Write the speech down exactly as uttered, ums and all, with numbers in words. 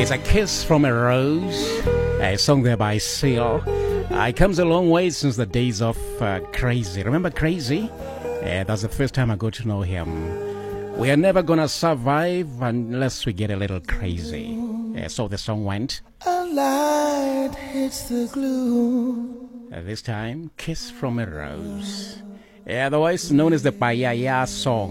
It's A Kiss from a Rose, a song there by Seal. Uh, it comes a long way since the days of uh, Crazy. Remember Crazy? Uh, that's the first time I got to know him. We are never gonna survive unless we get a little crazy. Uh, so the song went. A light hits the glue. Uh, this time, Kiss from a Rose. Uh, otherwise known as the Payaya song.